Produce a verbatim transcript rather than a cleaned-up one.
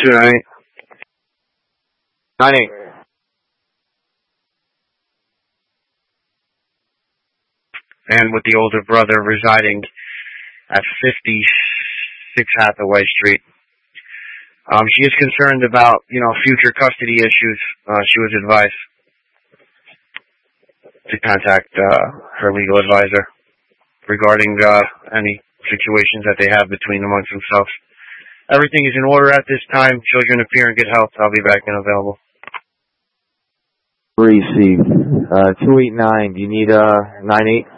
two nine eight. nine eight. And with the older brother residing at fifty-six Hathaway Street. Um, she is concerned about, you know, future custody issues. Uh, she was advised to contact uh, her legal advisor regarding uh, any situations that they have between amongst themselves. Everything is in order at this time. Children appear in good health. I'll be back and available. Receive. Uh, two eight nine. Do you need uh, nine eight?